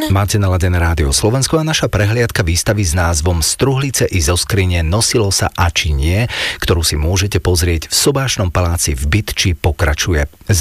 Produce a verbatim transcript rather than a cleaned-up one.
Martin. Máte naladené Rádio Slovensko a naša prehliadka výstavy s názvom Struhlice i zo skrine nosilo sa a či nie, ktorú si môžete pozrieť v Sobášnom paláci v Bytči, pokračuje.